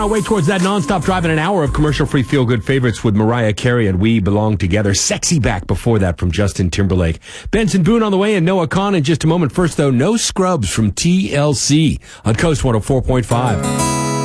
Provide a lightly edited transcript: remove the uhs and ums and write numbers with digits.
Our way towards that nonstop drive in an hour of commercial-free feel-good favorites with Mariah Carey and We Belong Together. Sexy Back before that from Justin Timberlake. Benson Boone on the way and Noah Kahn in just a moment. First, though, No Scrubs from TLC on Coast 104.5.